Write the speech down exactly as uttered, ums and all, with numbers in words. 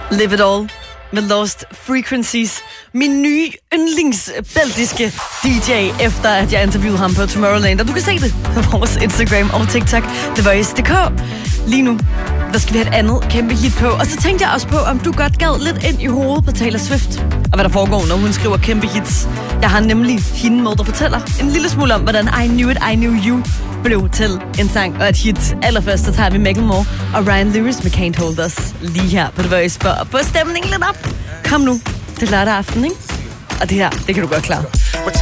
Live It All med Lost Frequencies. Min nye yndlingsbelgiske D J, efter at jeg interviewede ham på Tomorrowland. Og du kan se det på vores Instagram og TikTok, The Voice punktum d k. Lige nu, der skal vi have et andet kæmpe hit på. Og så tænkte jeg også på, om du godt gad lidt ind i hovedet på Taylor Swift. Og hvad der foregår, når hun skriver kæmpe hits. Jeg har nemlig hende med, der fortæller en lille smule om, hvordan I Knew It, I Knew You blev til en sang og et hit. Allerførst så tager vi Macklemore og Ryan Lewis med Can't Hold Us lige her på The Voice for at få stemningen lidt op. Kom nu, det er lørdag aften, ikke? Og det her, det kan du godt klare.